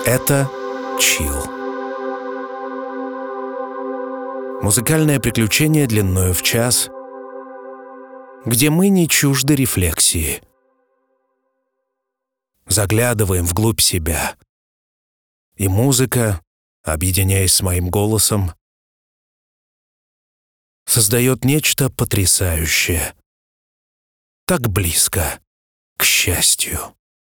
Это чилл. Музыкальное приключение длиною в час, где мы не чужды рефлексии. Заглядываем вглубь себя. И музыка, объединяясь с моим голосом, создает нечто потрясающее. Так близко к счастью.